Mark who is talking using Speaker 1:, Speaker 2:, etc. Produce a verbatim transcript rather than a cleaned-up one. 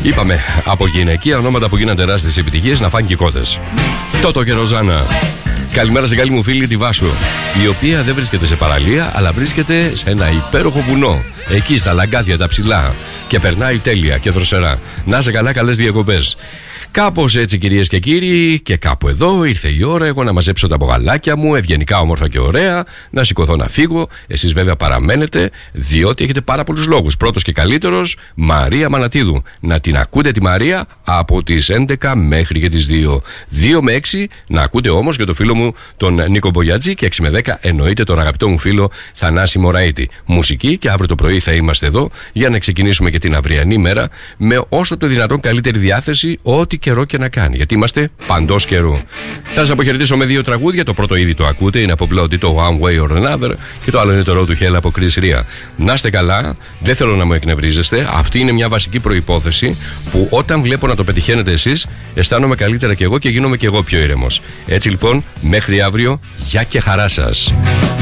Speaker 1: Είπαμε από γυναικεία ονόματα που γίναν τεράστιες επιτυχίες να φάνε και κότες. Τότο και Ροζάνα. Καλημέρα στην καλή μου φίλη τη Βάσου, η οποία δεν βρίσκεται σε παραλία, αλλά βρίσκεται σε ένα υπέροχο βουνό. Εκεί στα λαγκάδια τα ψηλά. Και περνάει τέλεια και δροσερά. Να σε καλά, καλές διακοπές. Κάπως έτσι, κυρίες και κύριοι, και κάπου εδώ ήρθε η ώρα εγώ να μαζέψω τα μπογαλάκια μου, ευγενικά, όμορφα και ωραία, να σηκωθώ να φύγω. Εσείς βέβαια παραμένετε, διότι έχετε πάρα πολλούς λόγους. Πρώτος και καλύτερος, Μαρία Μανατίδου. Να την ακούτε τη Μαρία από τις έντεκα μέχρι και τις δύο. δύο με έξι να ακούτε όμως και το φίλο μου τον Νίκο Μπογιατζή, και έξι με δέκα εννοείται τον αγαπητό μου φίλο Θανάση Μωραήτη. Μουσική, και αύριο το πρωί θα είμαστε εδώ για να ξεκινήσουμε και την αυριανή μέρα με όσο το δυνατόν καλύτερη διάθεση, ό,τι καιρό και να κάνει, γιατί είμαστε παντός καιρού. Θα σας αποχαιρετήσω με δύο τραγούδια. Το πρώτο ήδη το ακούτε, είναι από Bloody, το One Way or Another, και το άλλο είναι το Road to Hell από Chris Ria. Να είστε καλά, δεν θέλω να μου εκνευρίζεστε. Αυτή είναι μια βασική προϋπόθεση που όταν βλέπω να το πετυχαίνετε εσείς, αισθάνομαι καλύτερα κι εγώ και γίνομαι κι εγώ πιο ήρεμος. Έτσι λοιπόν, μέχρι αύριο, γεια και χαρά σας.